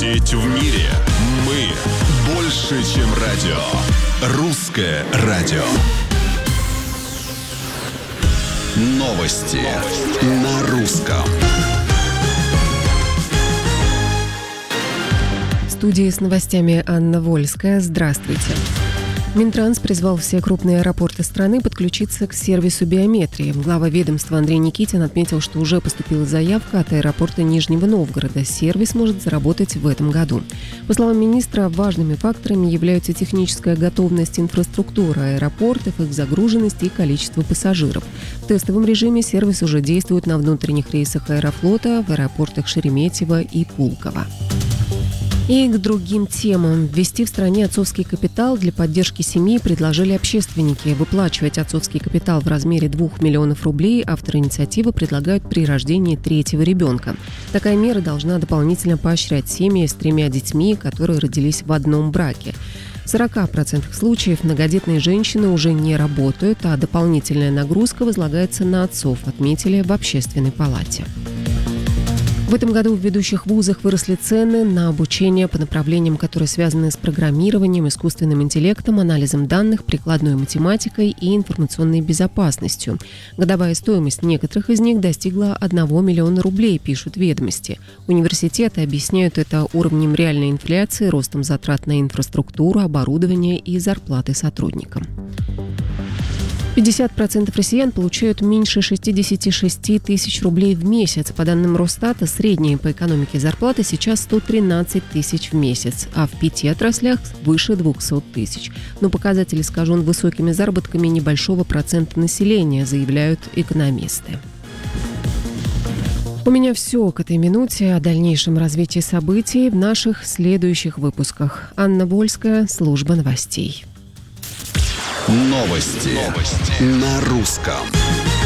Ведь в мире мы больше, чем радио. Русское радио. Новости на русском. В студии с новостями Анна Вольская. Здравствуйте. Минтранс призвал все крупные аэропорты страны подключиться к сервису биометрии. Глава ведомства Андрей Никитин отметил, что уже поступила заявка от аэропорта Нижнего Новгорода. Сервис может заработать в этом году. По словам министра, важными факторами являются техническая готовность инфраструктуры аэропортов, их загруженность и количество пассажиров. В тестовом режиме сервис уже действует на внутренних рейсах Аэрофлота, в аэропортах Шереметьево и Пулково. И к другим темам. Ввести в стране отцовский капитал для поддержки семьи предложили общественники. Выплачивать отцовский капитал в размере 2 миллионов рублей авторы инициативы предлагают при рождении третьего ребенка. Такая мера должна дополнительно поощрять семьи с 3 детьми, которые родились в одном браке. В 40% случаев многодетные женщины уже не работают, а дополнительная нагрузка возлагается на отцов, отметили в Общественной палате. В этом году в ведущих вузах выросли цены на обучение по направлениям, которые связаны с программированием, искусственным интеллектом, анализом данных, прикладной математикой и информационной безопасностью. Годовая стоимость некоторых из них достигла 1 миллиона рублей, пишут «Ведомости». Университеты объясняют это уровнем реальной инфляции, ростом затрат на инфраструктуру, оборудование и зарплаты сотрудникам. 50% россиян получают меньше 66 тысяч рублей в месяц. По данным Росстата, средняя по экономике зарплата сейчас 113 тысяч в месяц, а в 5 отраслях выше 200 тысяч. Но показатель искажен высокими заработками небольшого процента населения, заявляют экономисты. У меня все к этой минуте. О дальнейшем развитии событий в наших следующих выпусках. Анна Вольская, служба новостей. Новости на русском.